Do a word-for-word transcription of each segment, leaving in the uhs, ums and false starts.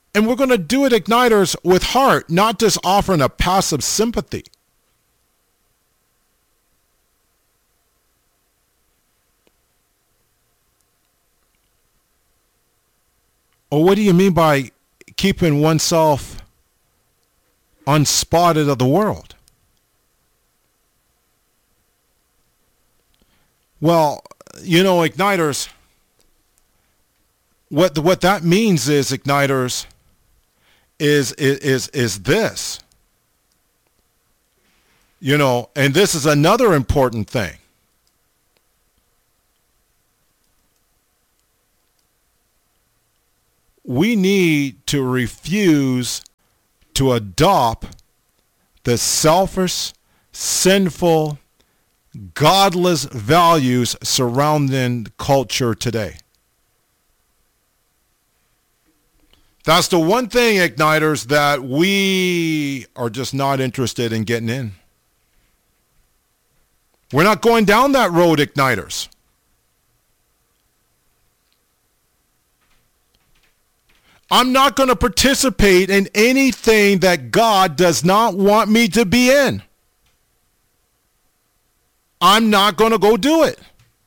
And we're going to do it, Igniters, with heart, not just offering a passive sympathy. Or what do you mean by keeping oneself unspotted of the world? Well, you know, Igniters, what what that means is, Igniters, is is is this. You know, and this is another important thing. We need to refuse to adopt the selfish, sinful, godless values surrounding culture today. That's the one thing, Igniters, that we are just not interested in getting in. We're not going down that road, Igniters. I'm not going to participate in anything that God does not want me to be in. I'm not going to go do it.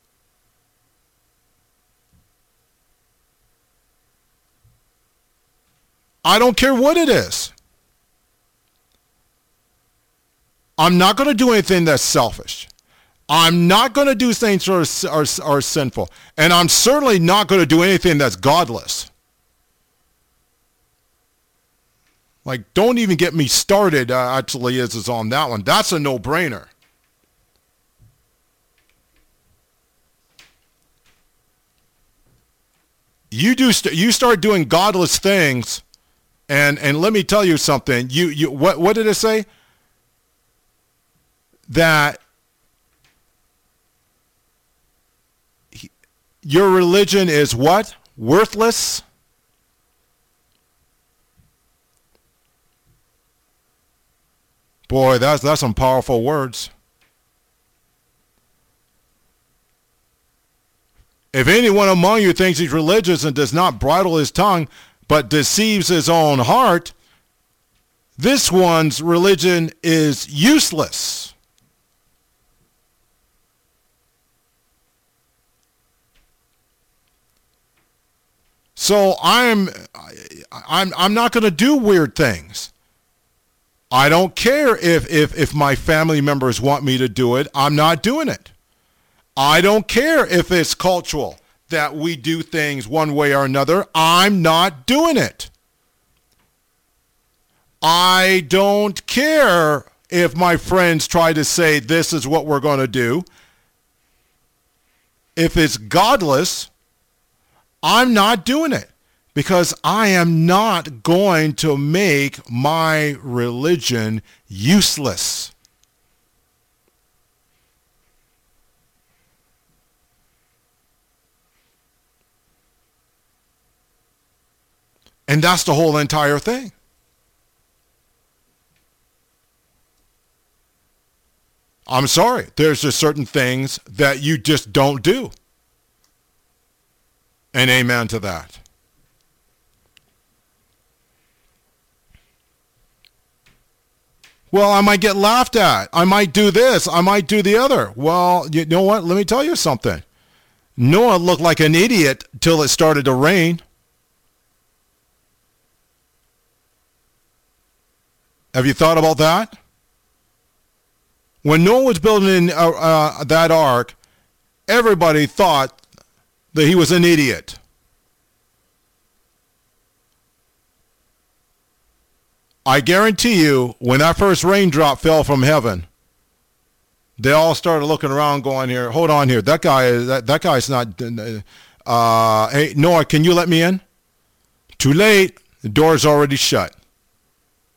I don't care what it is. I'm not going to do anything that's selfish. I'm not going to do things that are, are, are sinful. And I'm certainly not going to do anything that's godless. Like, don't even get me started, uh, actually, is, is on that one. That's a no-brainer. You do st- you start doing godless things, and and let me tell you something. You you what what did it say? That he, your religion is what? Worthless? Boy, that's that's some powerful words. If anyone among you thinks he's religious and does not bridle his tongue, but deceives his own heart, this one's religion is useless. So I'm I'm I'm not going to do weird things. I don't care if, if, if my family members want me to do it. I'm not doing it. I don't care if it's cultural that we do things one way or another. I'm not doing it. I don't care if my friends try to say this is what we're going to do. If it's godless, I'm not doing it. Because I am not going to make my religion useless. And that's the whole entire thing. I'm sorry. There's just certain things that you just don't do. And amen to that. Well, I might get laughed at. I might do this. I might do the other. Well, you know what? Let me tell you something. Noah looked like an idiot till it started to rain. Have you thought about that? When Noah was building uh, uh, that ark, everybody thought that he was an idiot. I guarantee you, when that first raindrop fell from heaven, they all started looking around going, here, hold on here. That guy, that, that guy's not, uh, hey, Noah, can you let me in? Too late. The door's already shut.